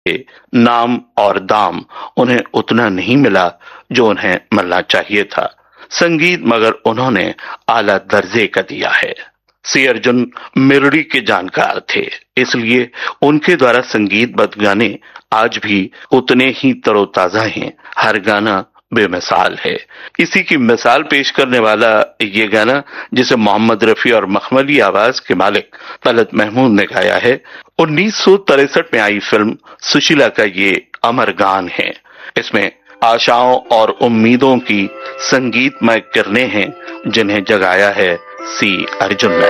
नाम और दाम उन्हें उतना नहीं मिला जो उन्हें मिलना चाहिए था। संगीत मगर उन्होंने आला दर्जे का दिया है। सी अर्जुन मेलोडी के जानकार थे, इसलिए उनके द्वारा संगीतबद्ध गाने आज भी उतने ही तरोताजा हैं। हर गाना बेमिसाल है। इसी की मिसाल पेश करने वाला ये गाना, जिसे मोहम्मद रफी और मखमली आवाज के मालिक तलत महमूद ने गाया है, 1963 में आई फिल्म सुशीला का ये अमर गान है। इसमें आशाओं और उम्मीदों की संगीतमय किरणें हैं, जिन्हें जगाया है सी अर्जुन ने।